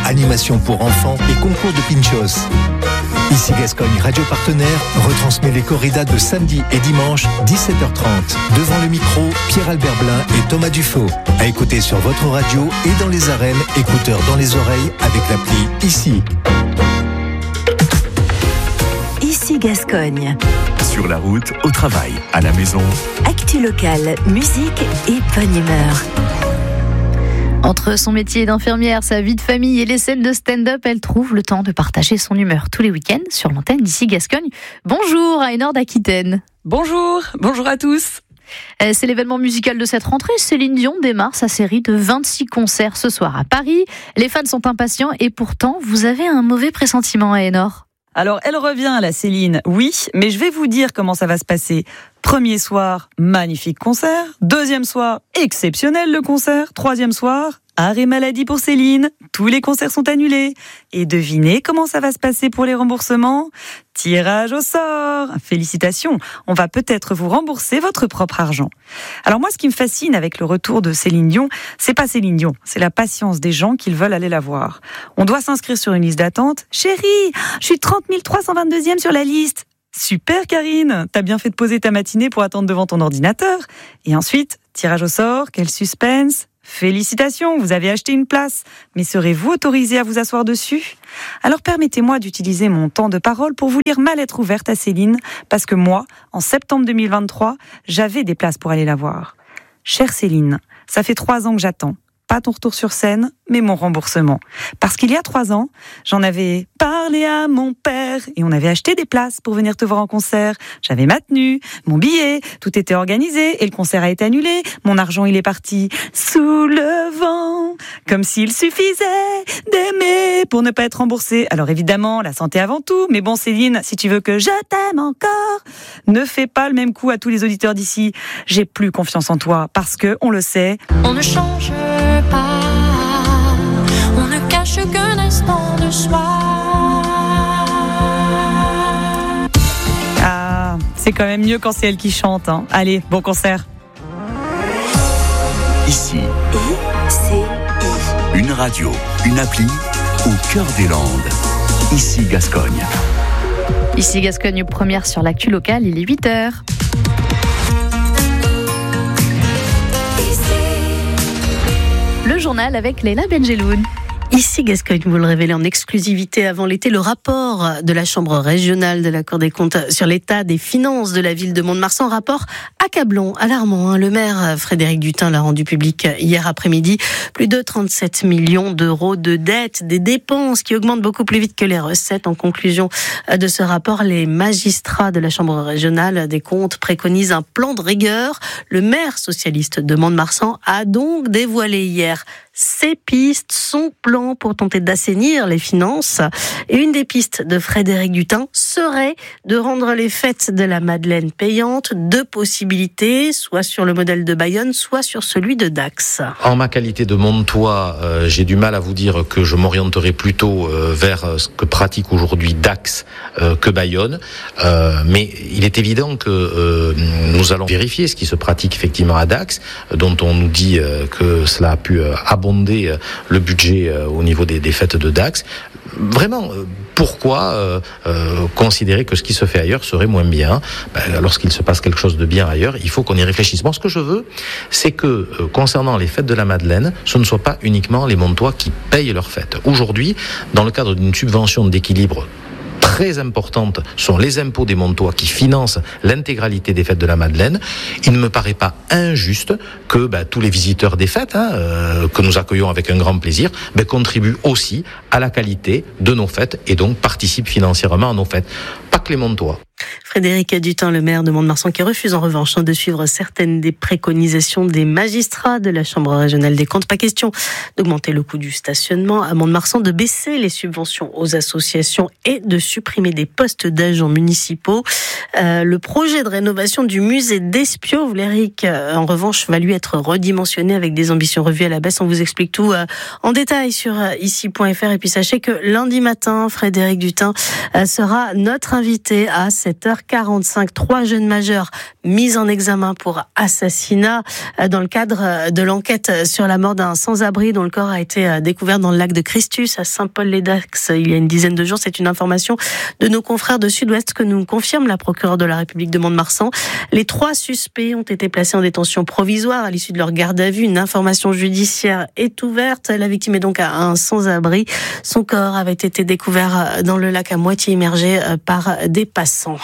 animation pour enfants et concours de pinchos. Ici Gascogne, radio partenaire, retransmet les corridas de samedi et dimanche, 17h30. Devant le micro, Pierre-Albert Blin et Thomas Dufaux. À écouter sur votre radio et dans les arènes, écouteurs dans les oreilles avec l'appli Ici. Ici Gascogne. Sur la route, au travail, à la maison. Actu locale, musique et bonne humeur. Entre son métier d'infirmière, sa vie de famille et les scènes de stand-up, elle trouve le temps de partager son humeur tous les week-ends sur l'antenne d'Ici Gascogne. Bonjour Ainhoa d'Aquitaine. Bonjour à tous. C'est l'événement musical de cette rentrée. Céline Dion démarre sa série de 26 concerts ce soir à Paris. Les fans sont impatients et pourtant, vous avez un mauvais pressentiment, Ainhoa. Alors, elle revient, la Céline, oui, mais je vais vous dire comment ça va se passer. Premier soir, magnifique concert. Deuxième soir, exceptionnel le concert. Troisième soir, arrêt maladie pour Céline. Tous les concerts sont annulés. Et devinez comment ça va se passer pour les remboursements ? Tirage au sort. Félicitations, on va peut-être vous rembourser votre propre argent. Alors moi, ce qui me fascine avec le retour de Céline Dion, c'est pas Céline Dion, c'est la patience des gens qui veulent aller la voir. On doit s'inscrire sur une liste d'attente. Chérie, je suis 30 322e sur la liste. Super Karine, t'as bien fait de poser ta matinée pour attendre devant ton ordinateur. Et ensuite, tirage au sort, quel suspense. Félicitations, vous avez acheté une place. Mais serez-vous autorisé à vous asseoir dessus ? Alors permettez-moi d'utiliser mon temps de parole pour vous lire ma lettre ouverte à Céline, parce que moi, en septembre 2023, j'avais des places pour aller la voir. Chère Céline, ça fait 3 ans que j'attends. Pas ton retour sur scène, mais mon remboursement. Parce qu'il y a 3 ans, j'en avais parlé à mon père et on avait acheté des places pour venir te voir en concert. J'avais ma tenue, mon billet, tout était organisé et le concert a été annulé. Mon argent, il est parti sous le vent, comme s'il suffisait d'aimer pour ne pas être remboursé. Alors évidemment, la santé avant tout, mais bon Céline, si tu veux que je t'aime encore, ne fais pas le même coup à tous les auditeurs d'ici. J'ai plus confiance en toi parce que, on le sait, on ne change pas, on ne cache qu'un instant de soi. Ah, c'est quand même mieux quand c'est elle qui chante, hein. Allez, bon concert. Ici, une radio, une appli au cœur des Landes. Ici Gascogne. Ici Gascogne, première sur l'actu locale, il est 8h. Le journal avec Leila Benjeloun. Ici Gascogne, vous le révélez en exclusivité avant l'été, le rapport de la Chambre régionale de la Cour des comptes sur l'état des finances de la ville de Mont-de-Marsan. Rapport accablant, alarmant. Le maire Frédéric Dutin l'a rendu public hier après-midi. Plus de 37 millions d'euros de dettes, des dépenses qui augmentent beaucoup plus vite que les recettes. En conclusion de ce rapport, les magistrats de la Chambre régionale des comptes préconisent un plan de rigueur. Le maire socialiste de Mont-de-Marsan a donc dévoilé hier ses pistes, son plan pour tenter d'assainir les finances. Et une des pistes de Frédéric Dutin serait de rendre les fêtes de la Madeleine payantes. 2 possibilités, soit sur le modèle de Bayonne, soit sur celui de Dax. En ma qualité de Montois, j'ai du mal à vous dire que je m'orienterai plutôt vers ce que pratique aujourd'hui Dax que Bayonne. Mais il est évident que nous allons vérifier ce qui se pratique effectivement à Dax, dont on nous dit que cela a pu abonder le budget au niveau des fêtes de Dax. Vraiment, pourquoi considérer que ce qui se fait ailleurs serait moins bien ? Lorsqu'il se passe quelque chose de bien ailleurs, il faut qu'on y réfléchisse. Moi, ce que je veux, c'est que concernant les fêtes de la Madeleine, ce ne soit pas uniquement les Montois qui payent leurs fêtes. Aujourd'hui, dans le cadre d'une subvention d'équilibre très importante sont les impôts des Montois qui financent l'intégralité des fêtes de la Madeleine. Il ne me paraît pas injuste que tous les visiteurs des fêtes, que nous accueillons avec un grand plaisir, contribuent aussi à la qualité de nos fêtes et donc participent financièrement à nos fêtes. Pas que les Montois. Frédéric Dutin, le maire de Mont-de-Marsan, qui refuse en revanche de suivre certaines des préconisations des magistrats de la Chambre régionale des comptes. Pas question d'augmenter le coût du stationnement à Mont-de-Marsan, de baisser les subventions aux associations et de supprimer des postes d'agents municipaux. Le projet de rénovation du musée d'Espiau, Eric, en revanche, va lui être redimensionné avec des ambitions revues à la baisse. On vous explique tout en détail sur ici.fr. Et puis sachez que lundi matin, Frédéric Dutin sera notre invité à 7h. 17h45. 3 jeunes majeurs mis en examen pour assassinat dans le cadre de l'enquête sur la mort d'un sans-abri dont le corps a été découvert dans le lac de Christus à Saint-Paul-les-Dax il y a une dizaine de jours. C'est une information de nos confrères de Sud-Ouest que nous confirme la procureure de la République de Mont-de-Marsan. Les 3 suspects ont été placés en détention provisoire à l'issue de leur garde à vue. Une information judiciaire est ouverte. La victime est donc un sans-abri. Son corps avait été découvert dans le lac à moitié immergé par des passants.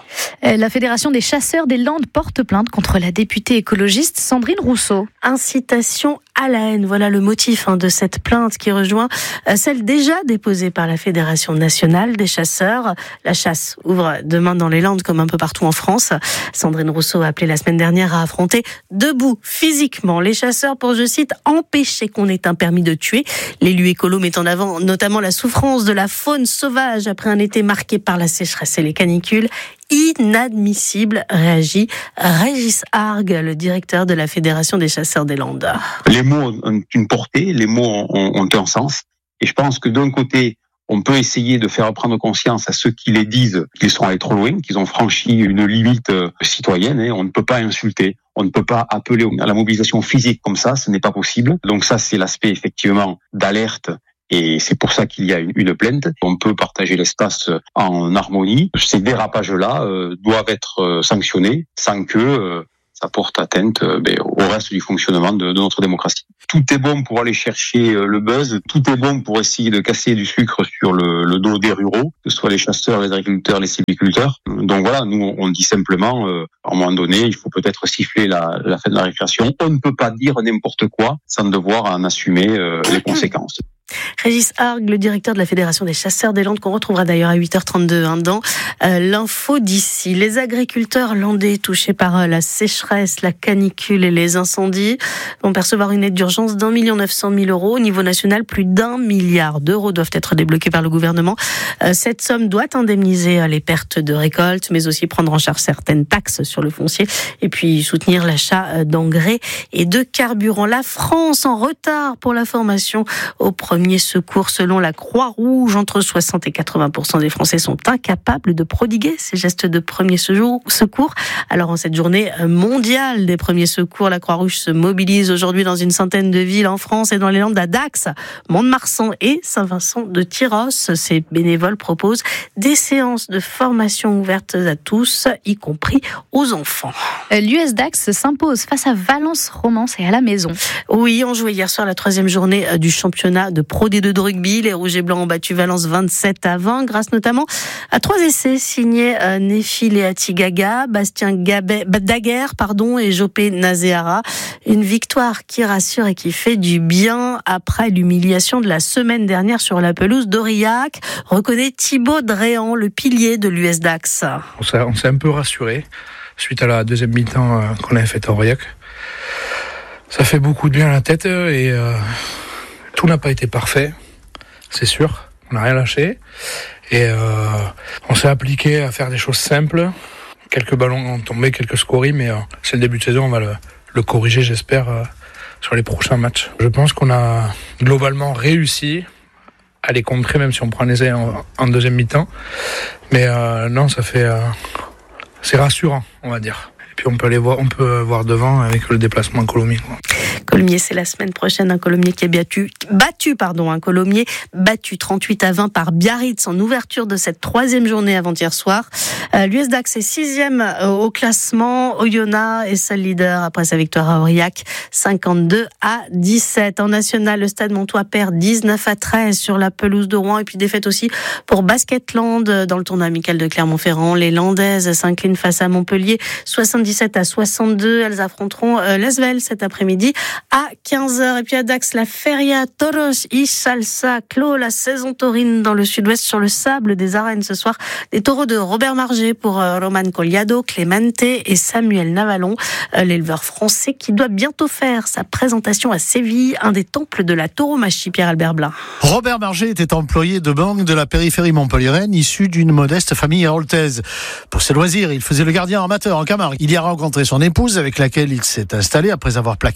La Fédération des chasseurs des Landes porte plainte contre la députée écologiste Sandrine Rousseau. Incitation à la haine, voilà le motif de cette plainte qui rejoint celle déjà déposée par la Fédération nationale des chasseurs. La chasse ouvre demain dans les Landes comme un peu partout en France. Sandrine Rousseau a appelé la semaine dernière à affronter debout physiquement les chasseurs pour, je cite, empêcher qu'on ait un permis de tuer. L'élu écolo met en avant notamment la souffrance de la faune sauvage après un été marqué par la sécheresse et les canicules. Inadmissible, réagit Régis Argue, le directeur de la Fédération des chasseurs des Landes. Les mots ont une portée, les mots ont un sens. Et je pense que d'un côté, on peut essayer de faire prendre conscience à ceux qui les disent qu'ils sont allés trop loin, qu'ils ont franchi une limite citoyenne. On ne peut pas insulter, on ne peut pas appeler à la mobilisation physique comme ça, ce n'est pas possible. Donc ça, c'est l'aspect effectivement d'alerte. Et c'est pour ça qu'il y a une plainte. On peut partager l'espace en harmonie. Ces dérapages-là doivent être sanctionnés sans que ça porte atteinte au reste du fonctionnement de notre démocratie. Tout est bon pour aller chercher le buzz, tout est bon pour essayer de casser du sucre sur le dos des ruraux, que ce soit les chasseurs, les agriculteurs, les sylviculteurs. Donc voilà, nous on dit simplement, à un moment donné, il faut peut-être siffler la fin de la récréation. On ne peut pas dire n'importe quoi sans devoir en assumer les conséquences. Régis Argue, le directeur de la Fédération des chasseurs des Landes, qu'on retrouvera d'ailleurs à 8h32 dans l'info d'ici. Les agriculteurs landais touchés par la sécheresse, la canicule et les incendies vont percevoir une aide d'urgence d'1 900 000 €. Au niveau national, plus d'1 milliard d'euros doivent être débloqués par le gouvernement. Cette somme doit indemniser les pertes de récolte, mais aussi prendre en charge certaines taxes sur le foncier et puis soutenir l'achat d'engrais et de carburant. La France en retard pour la formation au premier secours. Selon la Croix-Rouge, entre 60 et 80% des Français sont incapables de prodiguer ces gestes de premier secours. Alors en cette journée mondiale des premiers secours, la Croix-Rouge se mobilise aujourd'hui dans une centaine de villes en France et dans les Landes à Dax, Mont-de-Marsan et Saint-Vincent-de-Tyrosse. Ces bénévoles proposent des séances de formation ouvertes à tous, y compris aux enfants. L'US Dax s'impose face à Valence Romance et à la maison. Oui, on jouait hier soir la 3e journée du championnat de Pro D2 de rugby. Les Rouges et Blancs ont battu Valence 27-20 grâce notamment à 3 essais signés Nefi Leati-Gaga, Bastien Daguerre et Jopé Nazéara. Une victoire qui rassure et qui fait du bien après l'humiliation de la semaine dernière sur la pelouse d'Aurillac, reconnaît Thibaut Dréan, le pilier de l'US Dax. On s'est un peu rassuré suite à la deuxième mi-temps qu'on avait faite à Aurillac. Ça fait beaucoup de bien à la tête et tout n'a pas été parfait, c'est sûr. On n'a rien lâché et on s'est appliqué à faire des choses simples. Quelques ballons ont tombé, quelques scories, mais c'est le début de saison, on va le corriger, j'espère, sur les prochains matchs. Je pense qu'on a globalement réussi à les contrer, même si on prend les essais en deuxième mi-temps. Mais non, ça fait... c'est rassurant, on va dire. Et puis on peut voir devant avec le déplacement à Colomiers. Colomiers, c'est la semaine prochaine, un Colomiers qui est un Colomiers battu 38-20 par Biarritz en ouverture de cette 3e journée avant-hier soir. L'US Dax est 6e au classement. Oyonnax est seul leader après sa victoire à Aurillac, 52-17. En national, le Stade Montois perd 19-13 sur la pelouse de Rouen et puis défaite aussi pour Basketland dans le tournoi amical de Clermont-Ferrand. Les Landaises s'inclinent face à Montpellier, 77-62. Elles affronteront l'Asvel cet après-midi à 15h. Et puis à Dax, la Feria Toros y Salsa clôt la saison taurine dans le sud-ouest sur le sable des arènes ce soir. Des taureaux de Robert Marger pour Roman Colliado, Clemente et Samuel Navalon, l'éleveur français qui doit bientôt faire sa présentation à Séville, un des temples de la tauromachie. Pierre-Albert Blin. Robert Marger était employé de banque de la périphérie montpelliéraine, issu d'une modeste famille héroltaise. Pour ses loisirs, il faisait le gardien amateur en Camargue. Il y a rencontré son épouse avec laquelle il s'est installé après avoir plaqué la banque.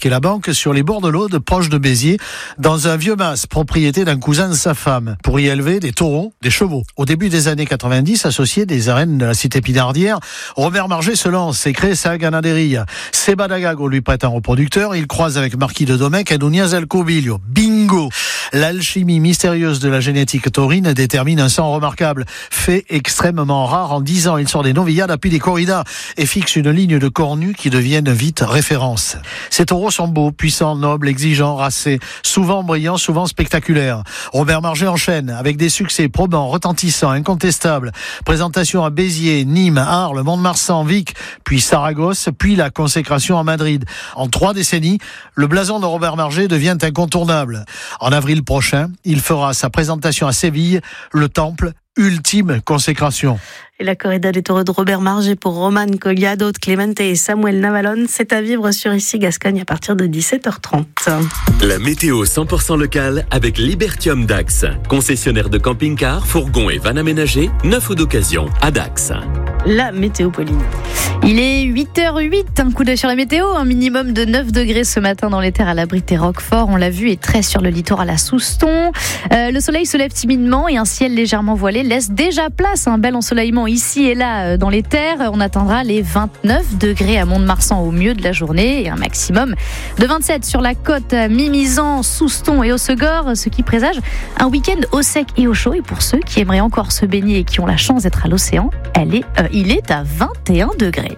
sur les bords de l'Aude, proche de Béziers, dans un vieux mas, propriété d'un cousin de sa femme, pour y élever des taureaux, des chevaux. Au début des années 90, associé des arènes de la cité pinardière, Robert Marger se lance et crée sa ganaderia. Seba Dagago lui prête un reproducteur, il croise avec Marquis de Domecq et Nunez El Cobillo. Bingo! L'alchimie mystérieuse de la génétique taurine détermine un sang remarquable, fait extrêmement rare. En 10 ans, il sort des novillades, appuie des corridas et fixe une ligne de cornus qui deviennent vite référence. Ces taureaux sont beaux, puissants, nobles, exigeants, racés, souvent brillants, souvent spectaculaires. Robert Marger enchaîne avec des succès probants, retentissants, incontestables. Présentation à Béziers, Nîmes, Arles, Mont-de-Marsan, Vic, puis Saragosse, puis la consécration à Madrid. En 3 décennies, le blason de Robert Marger devient incontournable. En avril prochain, il fera sa présentation à Séville, le temple, ultime consécration. Et la corrida des taureaux de Robert Marger pour Roman Colliado, Clemente et Samuel Navalon, c'est à vivre sur Ici Gascogne à partir de 17h30. La météo 100% locale avec Libertium Dax. Concessionnaire de camping-car, fourgons et vannes aménagés, neuf ou d'occasion à Dax. La météo, Pauline. Il est 8h08, un coup d'œil sur la météo, un minimum de 9 degrés ce matin dans les terres à l'abri des Roquefort, on l'a vu, et 13 sur le littoral à Souston. Le soleil se lève timidement et un ciel légèrement voilé laisse déjà place à un bel ensoleillement ici et là dans les terres. On atteindra les 29 degrés à Mont-de-Marsan au mieux de la journée et un maximum de 27 sur la côte à Mimizan, Souston et Hossegor, ce qui présage un week-end au sec et au chaud. Et pour ceux qui aimeraient encore se baigner et qui ont la chance d'être à l'océan, il est à 21 degrés.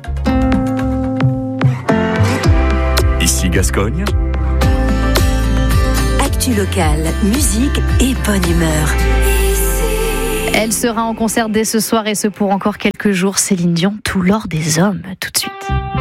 Ici Gascogne. Actu locale, musique et bonne humeur. Elle sera en concert dès ce soir et ce pour encore quelques jours. Céline Dion, tout l'or des hommes, tout de suite.